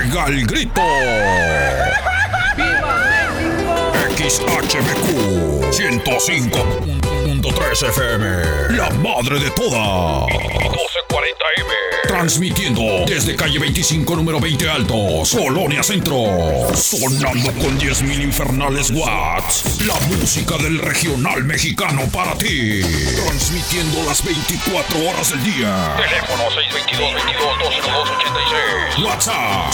Pega el grito. ¡Viva México! XHBQ 105.3 FM. La madre de todas. 1240M. Transmitiendo desde calle 25, número 20 Altos, Colonia Centro. Sonando con 10,000 infernales watts. La música del regional mexicano para ti. Transmitiendo las 24 horas del día. Teléfono 622-22-212-86. WhatsApp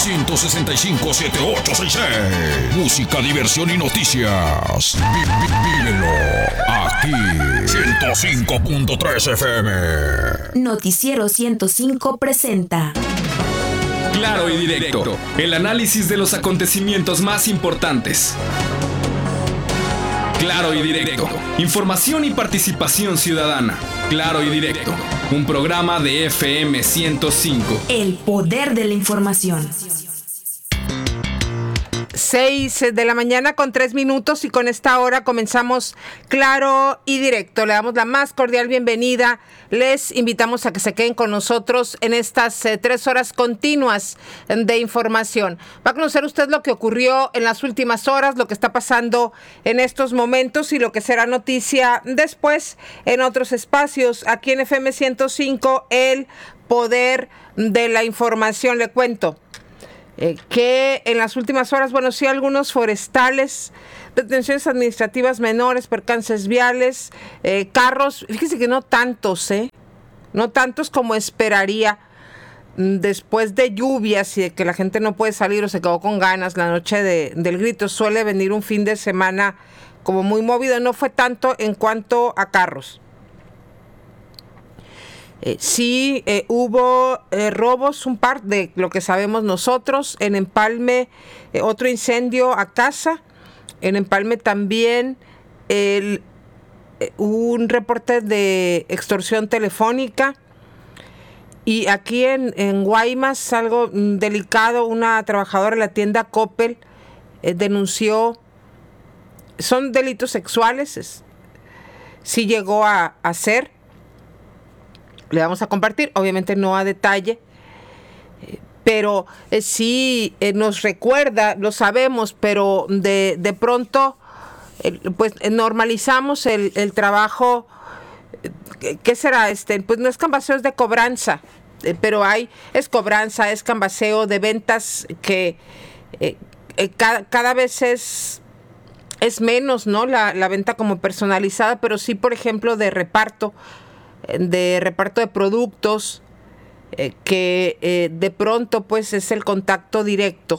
165-7866. Música, diversión y noticias. Vívelo aquí. 105.3 FM. Noticiero 105 presenta Claro y Directo, el análisis de los acontecimientos más importantes. Claro y Directo, información y participación ciudadana. Claro y Directo, un programa de FM 105. El poder de la información. 6:03 y con esta hora comenzamos Claro y Directo. Le damos la más cordial bienvenida. Les invitamos a que se queden con nosotros en estas 3 horas continuas de información. Va a conocer usted lo que ocurrió en las últimas horas, lo que está pasando en estos momentos y lo que será noticia después en otros espacios. Aquí en FM 105, el poder de la información. Le cuento que en las últimas horas, sí, algunos forestales, detenciones administrativas menores, percances viales, carros, fíjese que no tantos como esperaría, después de lluvias y de que la gente no puede salir o se quedó con ganas la noche del grito. Suele venir un fin de semana como muy movido, no fue tanto en cuanto a carros. Sí, hubo robos, un par de lo que sabemos nosotros. En Empalme, otro incendio a casa. En Empalme también un reporte de extorsión telefónica. Y aquí en Guaymas, algo delicado, una trabajadora de la tienda Coppel denunció, son delitos sexuales, sí llegó a ser. Le vamos a compartir, obviamente no a detalle, pero sí nos recuerda, lo sabemos, pero de pronto pues normalizamos el trabajo. ¿Qué será? Pues no es cambaseo, es de cobranza, pero es cobranza, es cambaseo de ventas que cada vez es menos, ¿no? La venta como personalizada, pero sí, por ejemplo, de reparto de productos, que de pronto pues es el contacto directo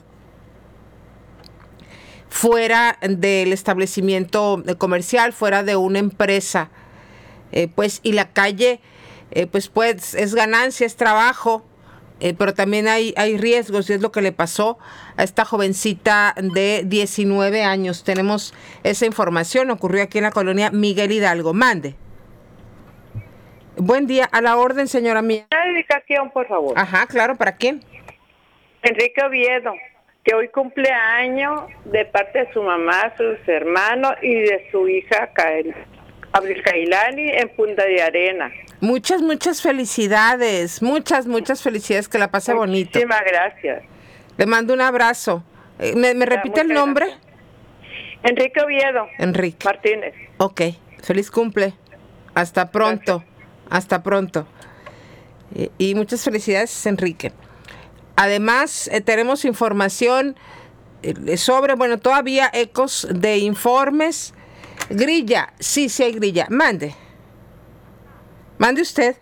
fuera del establecimiento comercial, fuera de una empresa, pues, y la calle pues es ganancia, es trabajo, pero también hay riesgos, y es lo que le pasó a esta jovencita de 19 años. Tenemos esa información, ocurrió aquí en la colonia Miguel Hidalgo. Mande. Buen día, a la orden, señora mía. Una dedicación, por favor. Ajá, claro, ¿para quién? Enrique Oviedo, que hoy cumple años de parte de su mamá, sus hermanos y de su hija Abdelkailani en Punta de Arena. Muchas felicidades, muchas felicidades, que la pase bonito. Muchísimas gracias. Le mando un abrazo. ¿Me repite el nombre? Gracias. Enrique Oviedo. Enrique Martínez. Ok, feliz cumple. Hasta pronto. Gracias. Hasta pronto. Y muchas felicidades, Enrique. Además, tenemos información sobre, todavía ecos de informes. Grilla, sí hay grilla. Mande usted.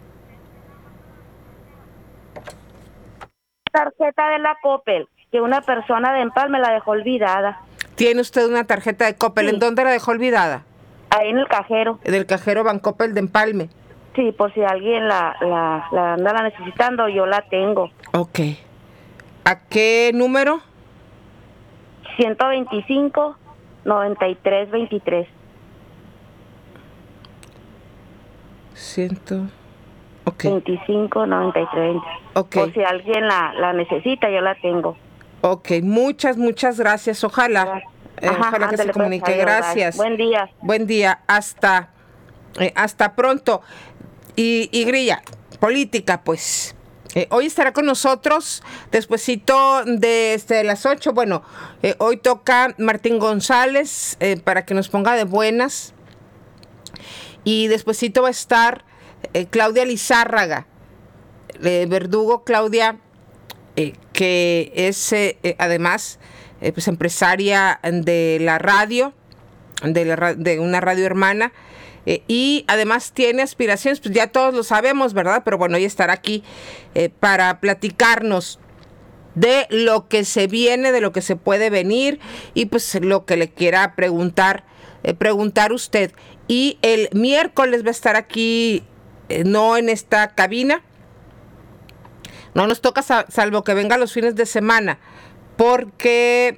Tarjeta de la Coppel, que una persona de Empalme la dejó olvidada. ¿Tiene usted una tarjeta de Coppel? Sí. ¿En dónde la dejó olvidada? Ahí en el cajero. En el cajero Bancoppel de Empalme. Sí, por si alguien la anda necesitando, yo la tengo. Ok. ¿A qué número? 125-9323. Okay. 25-93. Okay. Por si alguien la necesita, yo la tengo. Ok, muchas gracias. Ojalá que se comunique. Pues, gracias. Buen día. Buen día. Hasta pronto. Y Grilla, política, pues. Hoy estará con nosotros, despuesito de las 8. Bueno, hoy toca Martín González para que nos ponga de buenas. Y despuesito va a estar Claudia Lizárraga, Verdugo Claudia, que es además pues empresaria de la radio, de una radio hermana. Y además tiene aspiraciones, pues ya todos lo sabemos, ¿verdad? Pero bueno, hoy estará aquí para platicarnos de lo que se viene, de lo que se puede venir y pues lo que le quiera preguntar usted. Y el miércoles va a estar aquí, no en esta cabina, no nos toca salvo que venga los fines de semana, porque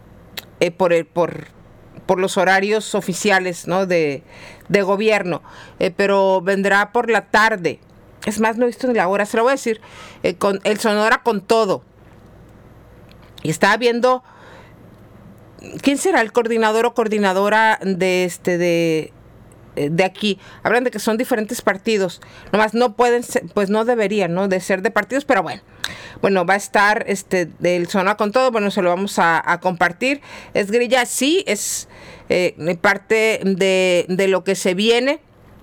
por los horarios oficiales, ¿no? de gobierno, pero vendrá por la tarde. Es más, no he visto ni la hora, se lo voy a decir, con el Sonora con todo. Y estaba viendo quién será el coordinador o coordinadora de aquí. Hablan de que son diferentes partidos, nomás no pueden ser, pues no deberían, ¿no? de ser de partidos, pero bueno, va a estar del Sonora con todo. Bueno, se lo vamos a compartir. Es grilla, sí, es parte de lo que se viene.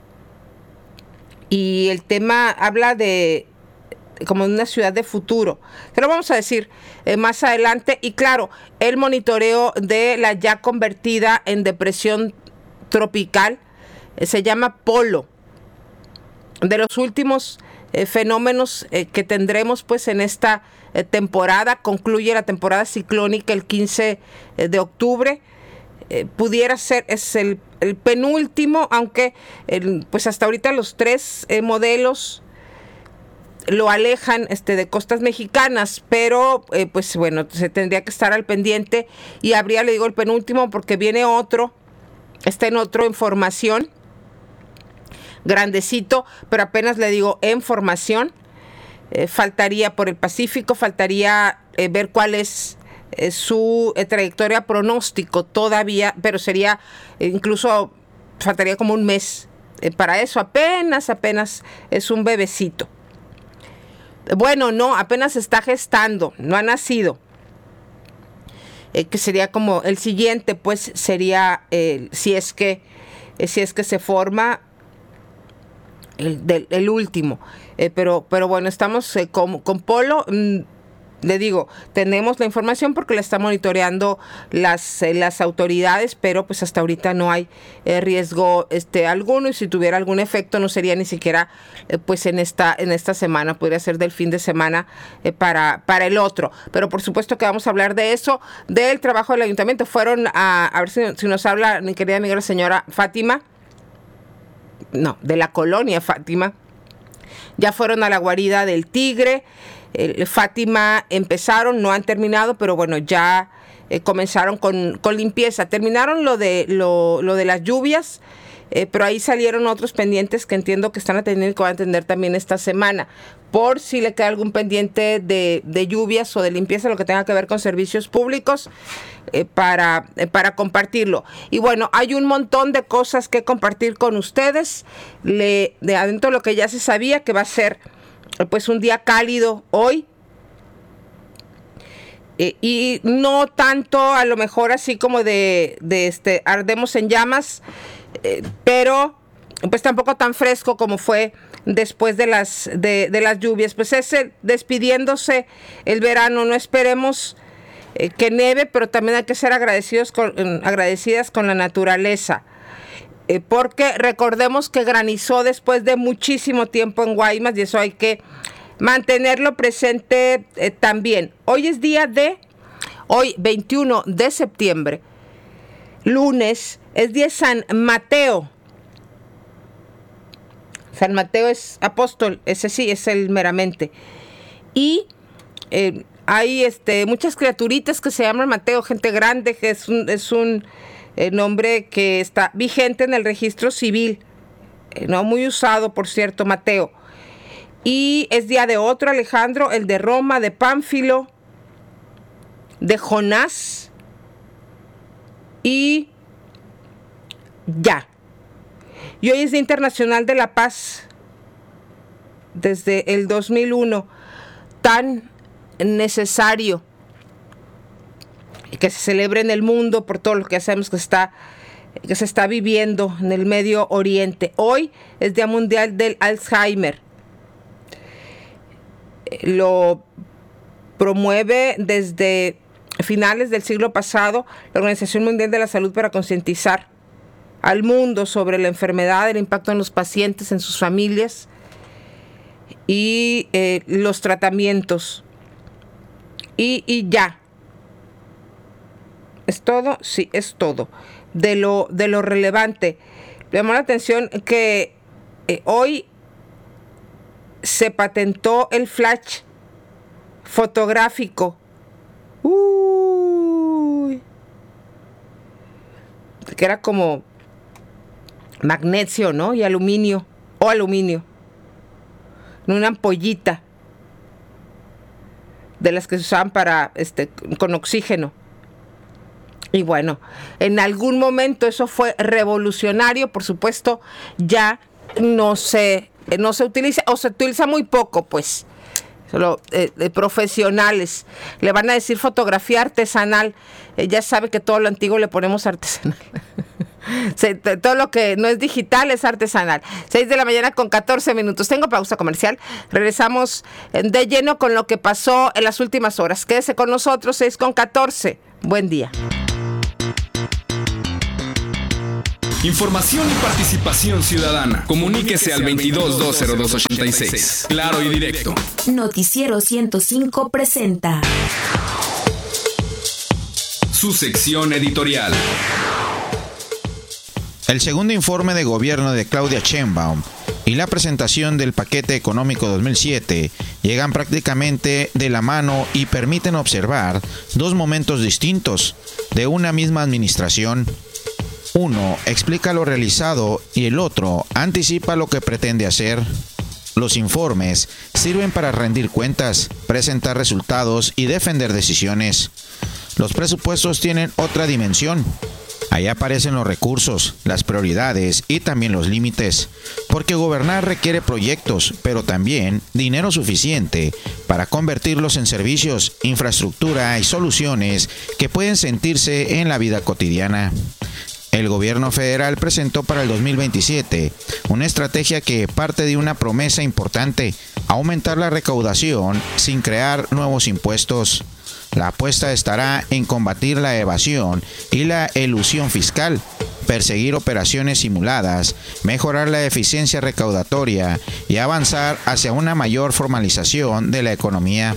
Y el tema habla de como una ciudad de futuro. Se lo vamos a decir más adelante. Y claro, el monitoreo de la ya convertida en depresión tropical se llama Polo. De los últimos fenómenos que tendremos pues en esta temporada, concluye la temporada ciclónica el 15 de octubre. Pudiera ser, es el penúltimo, aunque pues hasta ahorita los 3 modelos lo alejan de costas mexicanas, pero pues bueno, se tendría que estar al pendiente y habría, le digo, el penúltimo porque viene otro, está en otro en formación, grandecito, pero apenas le digo en formación. Faltaría por el Pacífico, faltaría ver cuál es su trayectoria pronóstico todavía, pero sería incluso faltaría como un mes para eso, apenas es un bebecito. Bueno, no, apenas está gestando, no ha nacido. Que sería como el siguiente, pues sería si es que se forma el último. Pero bueno, estamos con Polo. Le digo, tenemos la información porque la está monitoreando las autoridades, pero pues hasta ahorita no hay riesgo alguno, y si tuviera algún efecto no sería ni siquiera pues en esta semana, podría ser del fin de semana para el otro. Pero por supuesto que vamos a hablar de eso, del trabajo del ayuntamiento. Fueron a ver si nos habla mi querida amiga la señora Fátima, no, de la colonia Fátima. Ya fueron a la guarida del Tigre. Fátima empezaron, no han terminado, pero bueno, ya comenzaron con limpieza. Terminaron lo de las lluvias, pero ahí salieron otros pendientes que entiendo que están atendiendo y que van a atender también esta semana. Por si le queda algún pendiente de lluvias o de limpieza, lo que tenga que ver con servicios públicos, para compartirlo. Y bueno, hay un montón de cosas que compartir con ustedes. De adentro lo que ya se sabía, que va a ser pues un día cálido hoy, y no tanto a lo mejor así como de ardemos en llamas, pero pues tampoco tan fresco como fue después de las lluvias. Pues es despidiéndose el verano. No esperemos que nieve, pero también hay que ser agradecidas con la naturaleza. Porque recordemos que granizó después de muchísimo tiempo en Guaymas, y eso hay que mantenerlo presente también. Hoy 21 de septiembre, lunes, es día de San Mateo. San Mateo es apóstol, ese sí, es el meramente. Y hay muchas criaturitas que se llaman Mateo, gente grande, que es un nombre que está vigente en el registro civil, no muy usado, por cierto, Mateo. Y es día de otro Alejandro, el de Roma, de Pánfilo, de Jonás, y ya. Y hoy es Día Internacional de la Paz, desde el 2001. tan necesario que se celebre en el mundo por todo lo que sabemos que se está viviendo en el Medio Oriente. Hoy es Día Mundial del Alzheimer. Lo promueve desde finales del siglo pasado la Organización Mundial de la Salud para concientizar al mundo sobre la enfermedad, el impacto en los pacientes, en sus familias y los tratamientos. Y ya. ¿Es todo? Sí, es todo. De lo relevante. Me llamó la atención que hoy se patentó el flash fotográfico. Que era como magnesio, ¿no? Y aluminio. O aluminio. En una ampollita. De las que se usaban para con oxígeno. Y bueno, en algún momento eso fue revolucionario. Por supuesto, ya no se utiliza, o se utiliza muy poco, pues. Solo profesionales. Le van a decir fotografía artesanal. Ya sabe que todo lo antiguo le ponemos artesanal. Todo lo que no es digital es artesanal. 6 de la mañana con 14 minutos. Tengo pausa comercial. Regresamos de lleno con lo que pasó en las últimas horas. Quédese con nosotros, 6 con 14. Buen día. Información y participación ciudadana. Comuníquese al 22-202-86. Claro y directo. Noticiero 105 presenta su sección editorial. El segundo informe de gobierno de Claudia Sheinbaum y la presentación del paquete económico 2007 llegan prácticamente de la mano y permiten observar dos momentos distintos de una misma administración. Uno explica lo realizado y el otro anticipa lo que pretende hacer. Los informes sirven para rendir cuentas, presentar resultados y defender decisiones. Los presupuestos tienen otra dimensión. Ahí aparecen los recursos, las prioridades y también los límites, porque gobernar requiere proyectos, pero también dinero suficiente para convertirlos en servicios, infraestructura y soluciones que pueden sentirse en la vida cotidiana. El gobierno federal presentó para el 2027 una estrategia que parte de una promesa importante: aumentar la recaudación sin crear nuevos impuestos. La apuesta estará en combatir la evasión y la elusión fiscal, perseguir operaciones simuladas, mejorar la eficiencia recaudatoria y avanzar hacia una mayor formalización de la economía.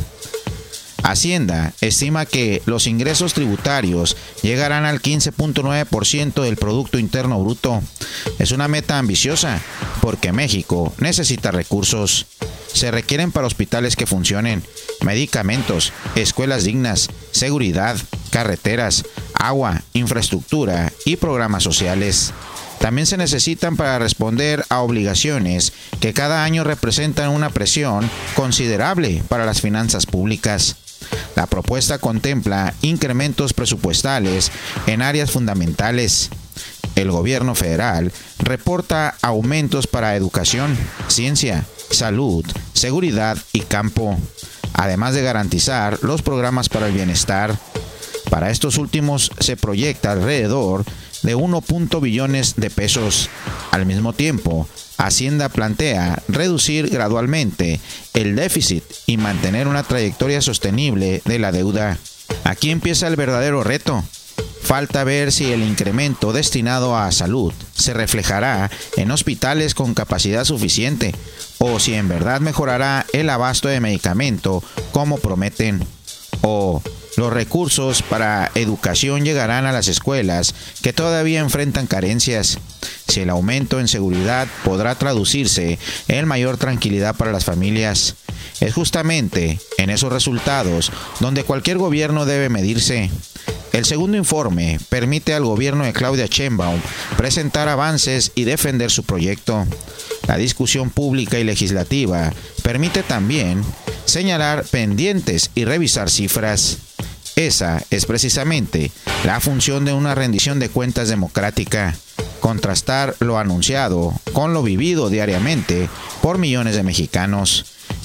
Hacienda estima que los ingresos tributarios llegarán al 15.9% del Producto Interno Bruto. Es una meta ambiciosa porque México necesita recursos. Se requieren para hospitales que funcionen, medicamentos, escuelas dignas, seguridad, carreteras, agua, infraestructura y programas sociales. También se necesitan para responder a obligaciones que cada año representan una presión considerable para las finanzas públicas. La propuesta contempla incrementos presupuestales en áreas fundamentales. El gobierno federal reporta aumentos para educación, ciencia, salud, seguridad y campo, además de garantizar los programas para el bienestar. Para estos últimos se proyecta alrededor de 1 billones de pesos. Al mismo tiempo, Hacienda plantea reducir gradualmente el déficit y mantener una trayectoria sostenible de la deuda. Aquí empieza el verdadero reto. Falta ver si el incremento destinado a salud se reflejará en hospitales con capacidad suficiente o si en verdad mejorará el abasto de medicamento como prometen. O los recursos para educación llegarán a las escuelas que todavía enfrentan carencias. Si el aumento en seguridad podrá traducirse en mayor tranquilidad para las familias. Es justamente en esos resultados donde cualquier gobierno debe medirse. El segundo informe permite al gobierno de Claudia Sheinbaum presentar avances y defender su proyecto. La discusión pública y legislativa permite también señalar pendientes y revisar cifras. Esa es precisamente la función de una rendición de cuentas democrática: contrastar lo anunciado con lo vivido diariamente por millones de mexicanos.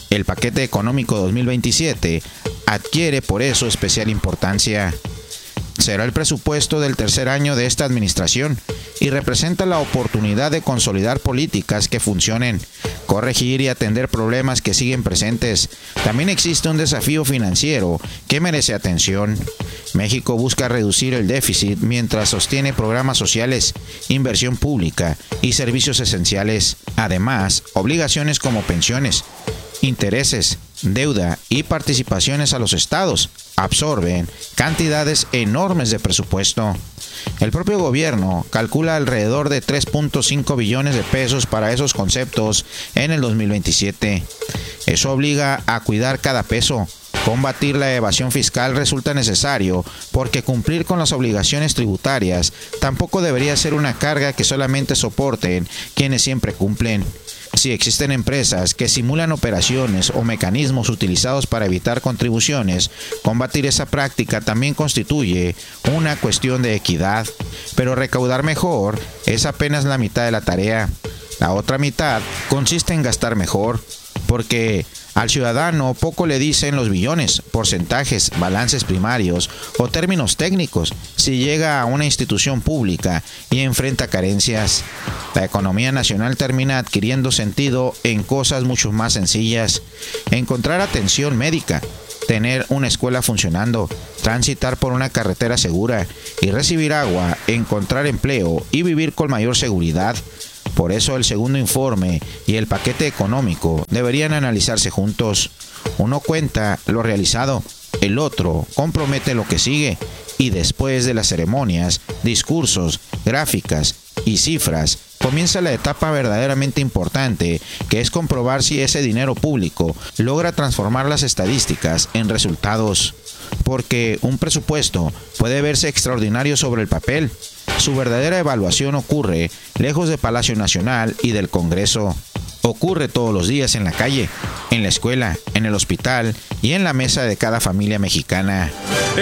El paquete económico 2027 adquiere por eso especial importancia. Será el presupuesto del tercer año de esta administración y representa la oportunidad de consolidar políticas que funcionen, corregir y atender problemas que siguen presentes. También existe un desafío financiero que merece atención. México busca reducir el déficit mientras sostiene programas sociales, inversión pública y servicios esenciales. Además, obligaciones como pensiones, intereses, deuda y participaciones a los estados absorben cantidades enormes de presupuesto. El propio gobierno calcula alrededor de 3.5 billones de pesos para esos conceptos en el 2027. Eso obliga a cuidar cada peso. Combatir la evasión fiscal resulta necesario porque cumplir con las obligaciones tributarias tampoco debería ser una carga que solamente soporten quienes siempre cumplen. Si existen empresas que simulan operaciones o mecanismos utilizados para evitar contribuciones, combatir esa práctica también constituye una cuestión de equidad. Pero recaudar mejor es apenas la mitad de la tarea. La otra mitad consiste en gastar mejor, porque al ciudadano poco le dicen los billones, porcentajes, balances primarios o términos técnicos si llega a una institución pública y enfrenta carencias. La economía nacional termina adquiriendo sentido en cosas mucho más sencillas. Encontrar atención médica, tener una escuela funcionando, transitar por una carretera segura y recibir agua, encontrar empleo y vivir con mayor seguridad. Por eso el segundo informe y el paquete económico deberían analizarse juntos. Uno cuenta lo realizado, el otro compromete lo que sigue, y después de las ceremonias, discursos, gráficas y cifras, comienza la etapa verdaderamente importante, que es comprobar si ese dinero público logra transformar las estadísticas en resultados. Porque un presupuesto puede verse extraordinario sobre el papel. Su verdadera evaluación ocurre lejos de Palacio Nacional y del Congreso. Ocurre todos los días en la calle, en la escuela, en el hospital y en la mesa de cada familia mexicana.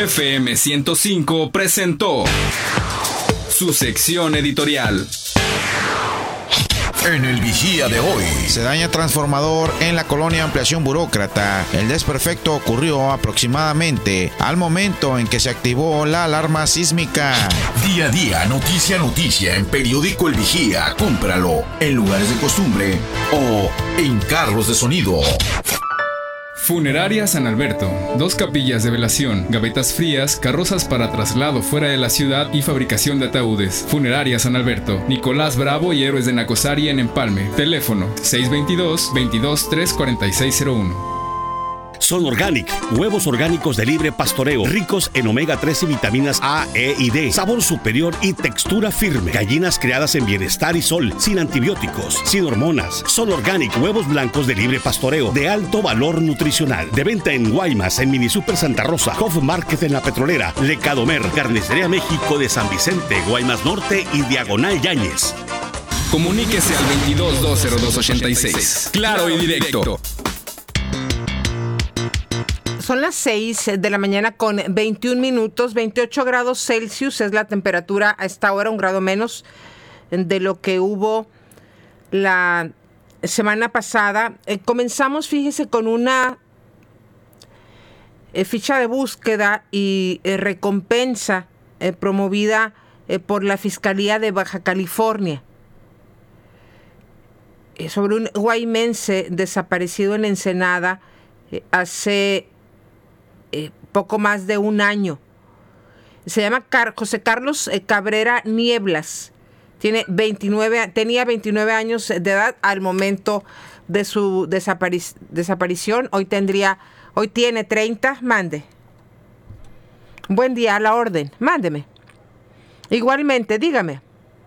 FM 105 presentó su sección editorial. En el Vigía de hoy. Se daña transformador en la colonia Ampliación Burócrata. El desperfecto ocurrió aproximadamente al momento en que se activó la alarma sísmica. Día a día, noticia a noticia en Periódico El Vigía. Cómpralo en lugares de costumbre o en carros de sonido. Funeraria San Alberto, 2 capillas de velación, gavetas frías, carrozas para traslado fuera de la ciudad y fabricación de ataúdes. Funeraria San Alberto, Nicolás Bravo y Héroes de Nacosari en Empalme. Teléfono 622-22-34601. Son Organic, huevos orgánicos de libre pastoreo, ricos en omega 3 y vitaminas A, E y D, sabor superior y textura firme. Gallinas criadas en bienestar y sol, sin antibióticos, sin hormonas. Son Organic, huevos blancos de libre pastoreo, de alto valor nutricional. De venta en Guaymas, en Mini Super Santa Rosa, Hof Market en La Petrolera, Lecadomer, Carnicería México de San Vicente, Guaymas Norte y Diagonal Yáñez. Comuníquese al 22-202-86. Claro y directo. Son las 6 de la mañana con 21 minutos, 28 grados Celsius es la temperatura a esta hora, 1 grado menos de lo que hubo la semana pasada. Comenzamos, fíjese, con una ficha de búsqueda y recompensa promovida por la Fiscalía de Baja California sobre un guaymense desaparecido en Ensenada hace poco más de un año. Se llama José Carlos Cabrera Nieblas. Tenía 29 años de edad al momento de su desaparición. Hoy tiene 30. Mande. Buen día, a la orden. Mándeme. Igualmente, dígame.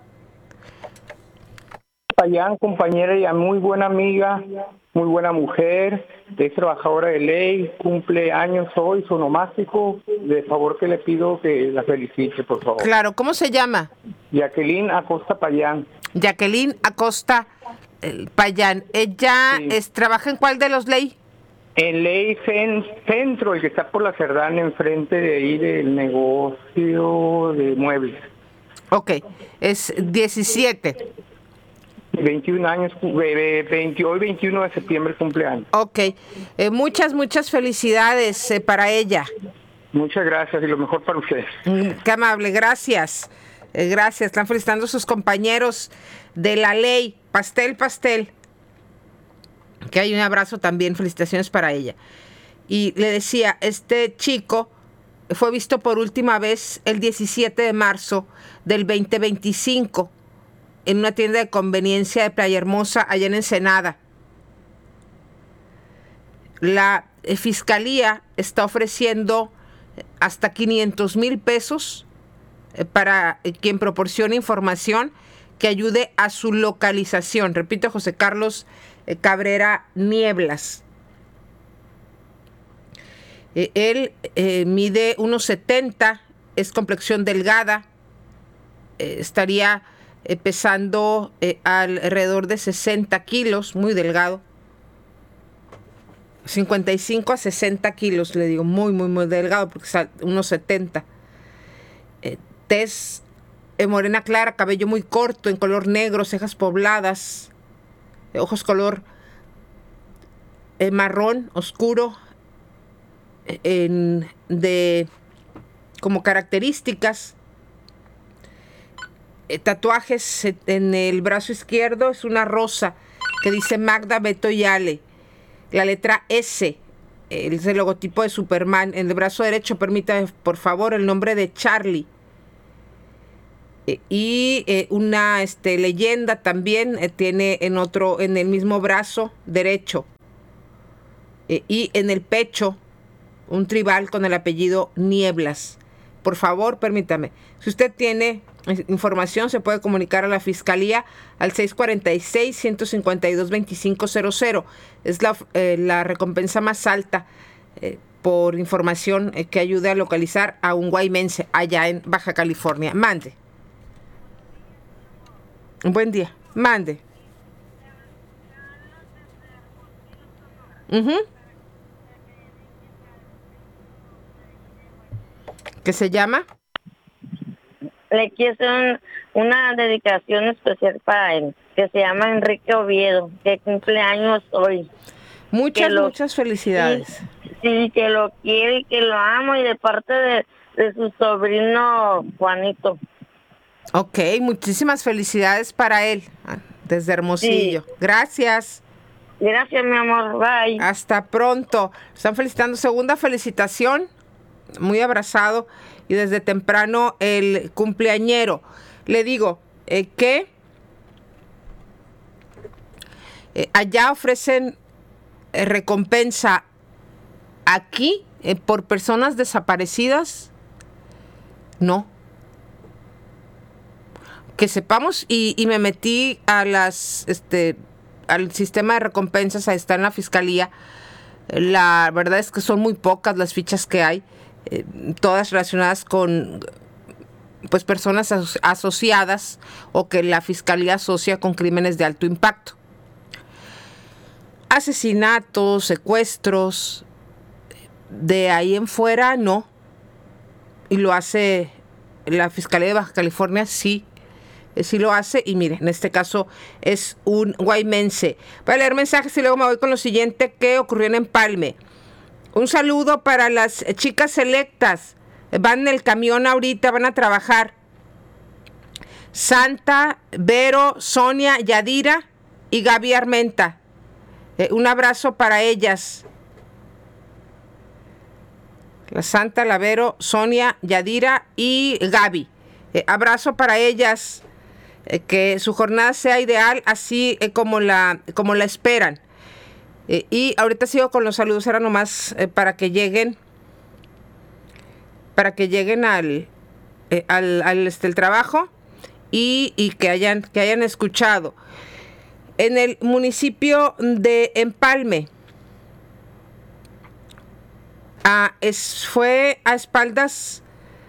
Payán, compañera y muy buena amiga, muy buena mujer, es trabajadora de ley, cumple años hoy, su onomástico, de favor que le pido que la felicite, por favor. Claro, ¿cómo se llama? Jacqueline Acosta Payán. Jacqueline Acosta Payán. ¿Ella trabaja en cuál de los ley? En Ley Centro, el que está por la Cerdán, enfrente de ahí del negocio de muebles. Ok, es 17. 21 años, hoy 21 de septiembre cumpleaños. Ok, muchas felicidades para ella. Muchas gracias y lo mejor para ustedes. Qué amable, gracias. Gracias, están felicitando a sus compañeros de la ley. Pastel. Que hay un abrazo también, felicitaciones para ella. Y le decía, este chico fue visto por última vez el 17 de marzo del 2025 en una tienda de conveniencia de Playa Hermosa, allá en Ensenada. La fiscalía está ofreciendo hasta 500,000 pesos para quien proporcione información que ayude a su localización. Repito, José Carlos Cabrera Nieblas. Él mide 1.70, es complexión delgada, estaría pesando alrededor de 60 kilos, muy delgado. 55 a 60 kilos, le digo, muy delgado, porque es 1.70. Tez morena clara, cabello muy corto, en color negro, cejas pobladas, ojos color marrón oscuro, como características. Tatuajes en el brazo izquierdo, es una rosa que dice Magda, Beto y Ale. La letra S, es el logotipo de Superman. En el brazo derecho, permítame por favor, el nombre de Charlie. Y una leyenda también tiene en el mismo brazo derecho. Y en el pecho, un tribal con el apellido Nieblas. Por favor, permítame. Si usted tiene información, se puede comunicar a la Fiscalía al 646-152-2500. Es la recompensa más alta por información que ayude a localizar a un guaymense allá en Baja California. Mande. Buen día. Mande. ¿Qué se llama? Le quiero hacer una dedicación especial para él, que se llama Enrique Oviedo, que cumple años hoy. Muchas felicidades. Sí, que lo quiere y que lo amo, y de parte de su sobrino Juanito. Ok, muchísimas felicidades para él, desde Hermosillo. Sí. Gracias. Gracias, mi amor. Bye. Hasta pronto. Están felicitando. Segunda felicitación. Muy abrazado. Y desde temprano el cumpleañero. Le digo que allá ofrecen recompensa. Aquí, por personas desaparecidas, no. Que sepamos, y me metí a al sistema de recompensas, ahí está en la Fiscalía. La verdad es que son muy pocas las fichas que hay, todas relacionadas con pues personas asociadas o que la Fiscalía asocia con crímenes de alto impacto. Asesinatos, secuestros, de ahí en fuera no. Y lo hace la Fiscalía de Baja California, sí lo hace, y mire, en este caso es un guaymense. Voy a leer mensajes y luego me voy con lo siguiente que ocurrió en Empalme. Un saludo para las chicas selectas, van en el camión ahorita, van a trabajar. Santa, Vero, Sonia, Yadira y Gaby Armenta. Un abrazo para ellas. La Santa, la Vero, Sonia, Yadira y Gaby. Abrazo para ellas. Que su jornada sea ideal, así como la esperan. Y ahorita sigo con los saludos, era nomás para que lleguen al trabajo y que hayan escuchado. En el municipio de Empalme, fue a espaldas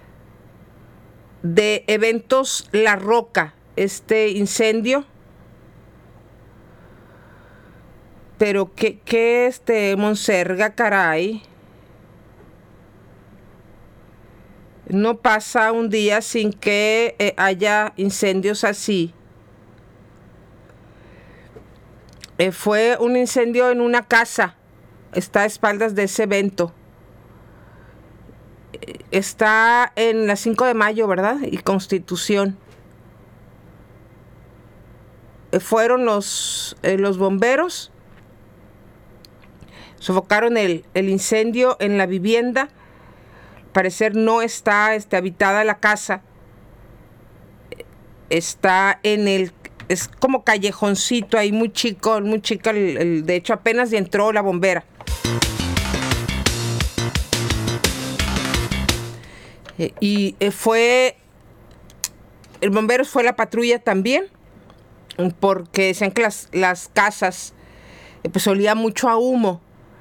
de Eventos La Roca este incendio, pero que Monserga, caray, no pasa un día sin que haya incendios así. Fue un incendio en una casa. Está a espaldas de ese evento. Está en la 5 de mayo, ¿verdad? Y Constitución. Fueron los bomberos. Sofocaron el incendio en la vivienda. Al parecer no está habitada la casa. Está es como callejoncito ahí, muy chica. De hecho, apenas entró la bombera. Y el bombero fue la patrulla también, porque decían que las casas pues olía mucho a humo.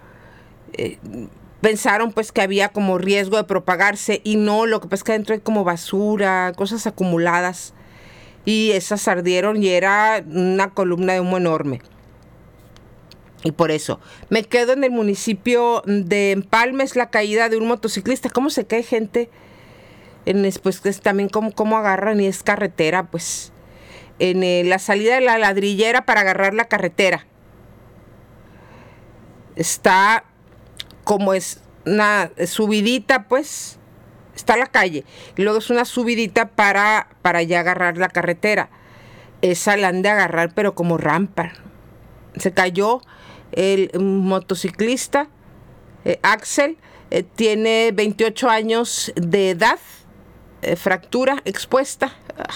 Pensaron pues que había como riesgo de propagarse y no, lo que pasa es que adentro hay como basura, cosas acumuladas y esas ardieron y era una columna de humo enorme. Y por eso me quedo en el municipio de Empalmes, la caída de un motociclista. ¿Cómo se cae gente? Pues también cómo agarran, y es carretera, pues en la salida de la ladrillera para agarrar la carretera. Está como es una subidita, pues está la calle y luego es una subidita para ya agarrar la carretera. Esa la han de agarrar pero como rampa. Se cayó el motociclista Axel, tiene 28 años de edad, fractura expuesta.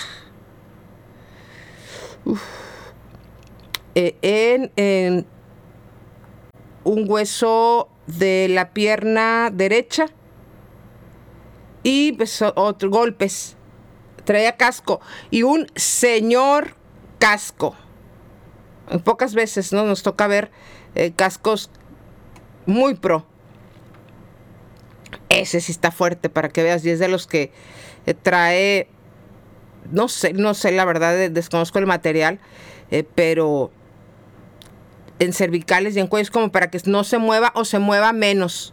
En un hueso de la pierna derecha y pues otros golpes. Traía casco y un señor casco. Pocas veces, ¿no?, nos toca ver cascos muy pro. Ese sí está fuerte para que veas, y es de los que trae, no sé la verdad, desconozco el material, pero en cervicales y en cuellos como para que no se mueva o se mueva menos.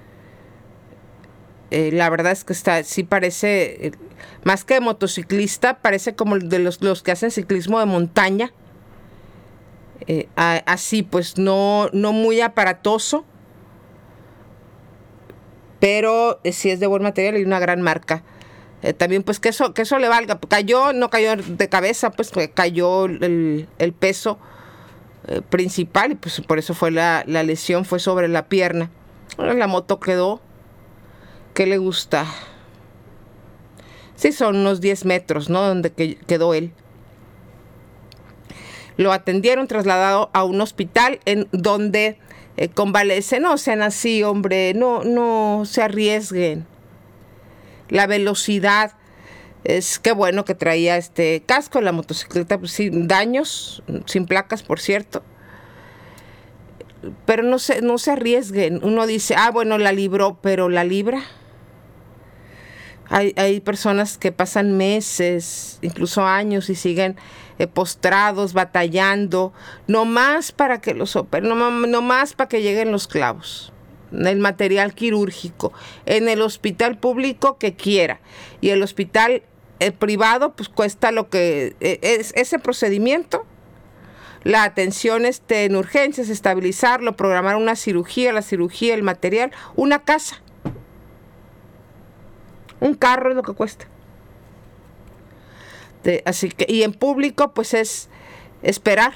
La verdad es que sí parece, más que de motociclista, parece como de los que hacen ciclismo de montaña. Así pues no muy aparatoso, pero sí es de buen material y una gran marca. También pues que eso le valga. No cayó de cabeza, pues cayó el peso principal y pues por eso fue la lesión, fue sobre la pierna. Ahora la moto quedó, ¿qué le gusta? Sí, son unos 10 metros, ¿no?, donde quedó él. Lo atendieron, trasladado a un hospital en donde convalece. No sean así, hombre, no se arriesguen. La velocidad, es que bueno que traía este casco, la motocicleta, pues sin daños, sin placas, por cierto. Pero no se arriesguen. Uno dice, bueno, la libró, pero ¿la libra? Hay personas que pasan meses, incluso años, y siguen postrados, batallando, no más para que los operen, no más para que lleguen los clavos, el material quirúrgico, en el hospital público que quiera, y el hospital privado pues cuesta lo que es ese procedimiento, la atención en urgencias, estabilizarlo, programar una cirugía, la cirugía, el material, una casa. Un carro es lo que cuesta. Así que, y en público, pues es esperar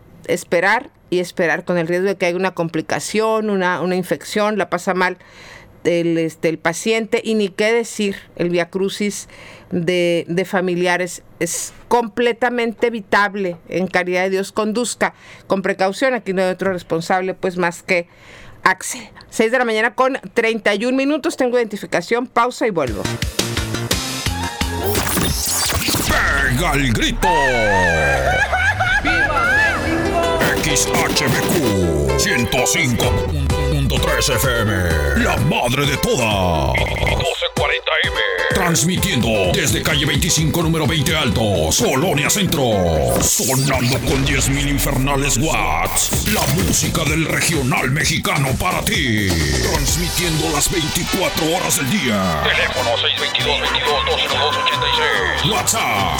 con el riesgo de que haya una complicación, una infección, la pasa mal el paciente, y ni qué decir, el viacrucis de familiares es completamente evitable. En caridad de Dios, conduzca con precaución. Aquí no hay otro responsable, pues, más que Axel. 6 de la mañana con 31 minutos. Tengo identificación, pausa y vuelvo. ¡Pega el grito! ¡Viva México! XHBQ 105.3 FM, la madre de todas. 1240 1240M. Transmitiendo desde calle 25, número 20 Altos, Colonia Centro. Sonando con 10,000 infernales watts. La música del regional mexicano para ti. Transmitiendo las 24 horas del día. Teléfono 622-22-212-86. WhatsApp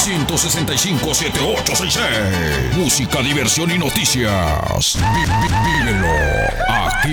165-7866. Música, diversión y noticias. Vívelo aquí.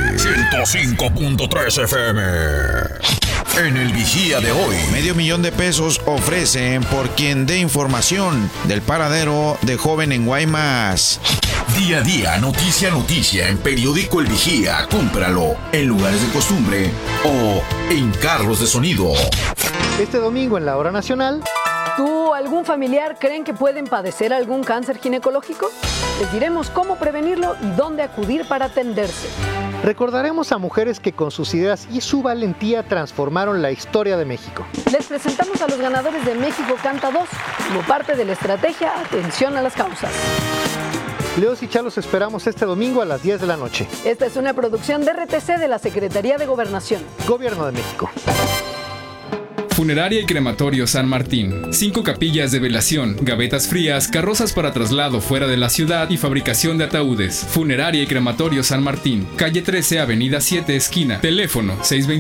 105.3 FM. En el Vigía de hoy, $500,000 ofrecen por quien dé información del paradero de joven en Guaymas. Día a día, noticia a noticia, en periódico El Vigía. Cómpralo en lugares de costumbre o en carros de sonido. Este domingo en la Hora Nacional. ¿Tú o algún familiar creen que pueden padecer algún cáncer ginecológico? Les diremos cómo prevenirlo y dónde acudir para atenderse. Recordaremos a mujeres que con sus ideas y su valentía transformaron la historia de México. Les presentamos a los ganadores de México Canta 2 como parte de la estrategia Atención a las Causas. Leos y Chalos esperamos este domingo a las 10 de la noche. Esta es una producción de RTC de la Secretaría de Gobernación. Gobierno de México. Funeraria y Crematorio San Martín. 5 capillas de velación, gavetas frías, carrozas para traslado fuera de la ciudad y fabricación de ataúdes. Funeraria y Crematorio San Martín. Calle 13, Avenida 7, esquina. Teléfono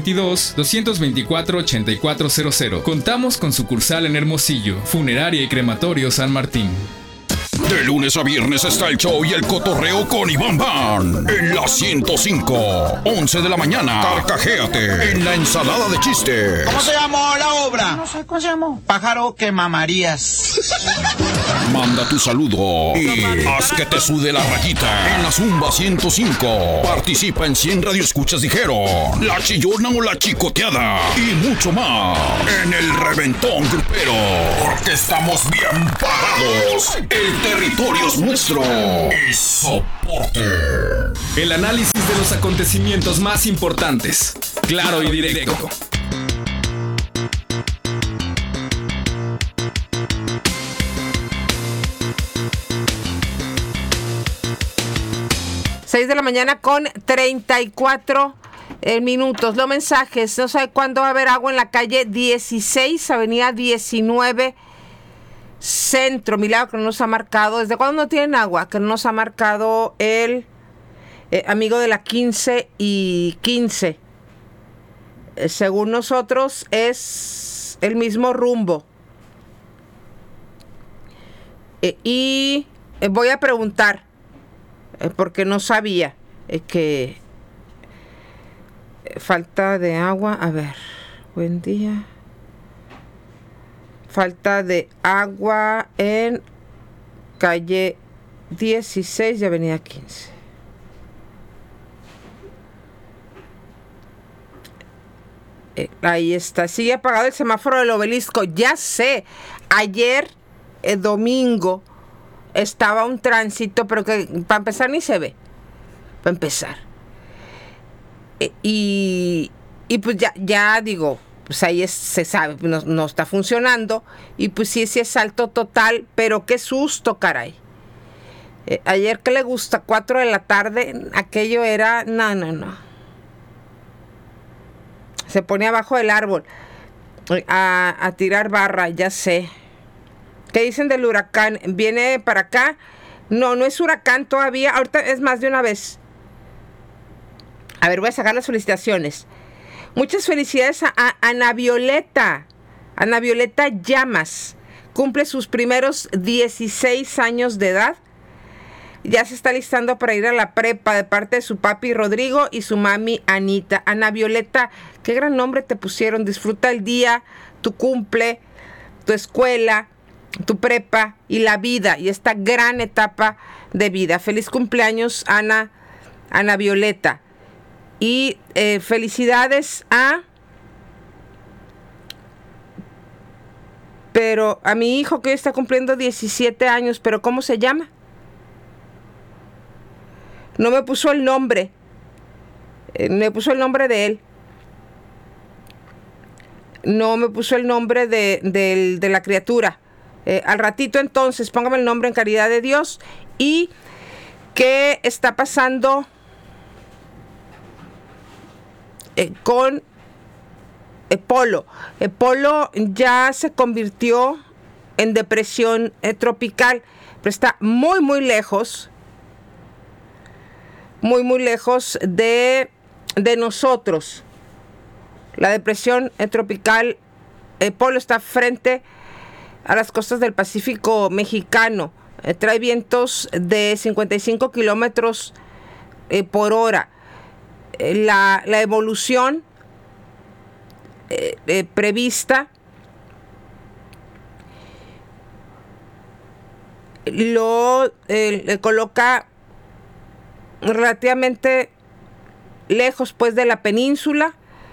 622-224-8400. Contamos con sucursal en Hermosillo. Funeraria y Crematorio San Martín. De lunes a viernes está el show y el cotorreo con Iván Van. En la 105, 11 de la mañana. Carcajéate en la ensalada de chistes. ¿Cómo se llamó la obra? No sé, ¿cómo se llamó? Pájaro que mamarías. Manda tu saludo y haz que te sude la rayita. En la Zumba 105. Participa en 100 radioescuchas dijeron. La chillona o la chicoteada. Y mucho más. En el Reventón Grupero. Porque estamos bien parados. El territorio es nuestro. Y soporte. El análisis de los acontecimientos más importantes. Claro y directo. De la mañana con 34 minutos. Los mensajes. No sabe cuándo va a haber agua en la calle 16, avenida 19 Centro. Milagro que no nos ha marcado. ¿Desde cuándo no tienen agua? Que no nos ha marcado el amigo de la 15 y 15. Según nosotros es el mismo rumbo. Y voy a preguntar. Porque no sabía que falta de agua. A ver, buen día. Falta de agua en calle 16 y avenida 15. Ahí está. Sigue apagado el semáforo del Obelisco. Ya sé. Ayer, domingo, estaba un tránsito, pero que para empezar ni se ve. Para empezar. Y pues ya digo, pues ahí se sabe, no está funcionando. Y pues sí es salto total, pero qué susto, caray. Ayer que le gusta, 4 de la tarde, aquello era, no. Se ponía abajo del árbol a tirar barra, ya sé. ¿Qué dicen del huracán? ¿Viene para acá? No es huracán todavía. Ahorita es más de una vez. A ver, voy a sacar las felicitaciones. Muchas felicidades a Ana Violeta. Ana Violeta Llamas. Cumple sus primeros 16 años de edad. Ya se está listando para ir a la prepa de parte de su papi Rodrigo y su mami Anita. Ana Violeta, qué gran nombre te pusieron. Disfruta el día, tu cumple, tu escuela, tu prepa y la vida y esta gran etapa de vida. Feliz cumpleaños, Ana Violeta. Y felicidades a mi hijo que hoy está cumpliendo 17 años, pero ¿cómo se llama? No me puso el nombre. Me puso el nombre de él. No me puso el nombre de la criatura. Al ratito entonces, póngame el nombre en caridad de Dios. ¿Y qué está pasando con Polo. Polo ya se convirtió en depresión tropical, pero está muy, muy lejos de nosotros. La depresión tropical Polo está frente a las costas del Pacífico mexicano. Trae vientos de 55 kilómetros por hora. La evolución prevista lo coloca relativamente lejos pues de la península.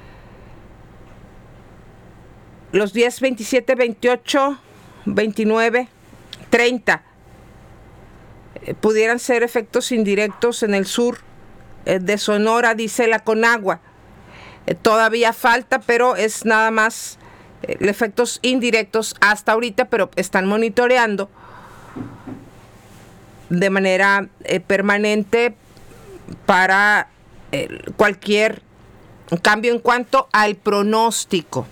Los días 27, 28, 29, 30 pudieran ser efectos indirectos en el sur de Sonora, dice la Conagua. Todavía falta, pero es nada más efectos indirectos hasta ahorita, pero están monitoreando de manera permanente para cualquier cambio en cuanto al pronóstico.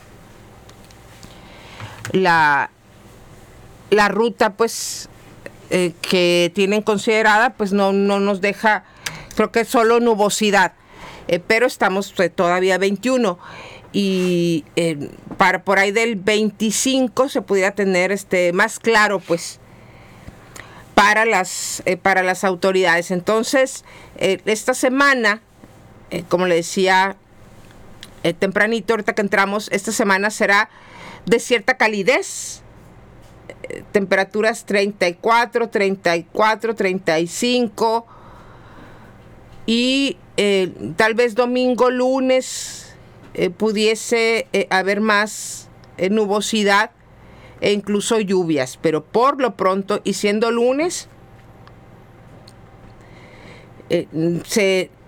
La ruta pues que tienen considerada pues no nos deja, creo que solo nubosidad, pero estamos todavía 21 y para por ahí del 25 se pudiera tener más claro pues para las autoridades. Entonces esta semana, como le decía tempranito, ahorita que entramos, esta semana será de cierta calidez, temperaturas 34, 35 y tal vez domingo, lunes pudiese haber más nubosidad e incluso lluvias, pero por lo pronto y siendo lunes se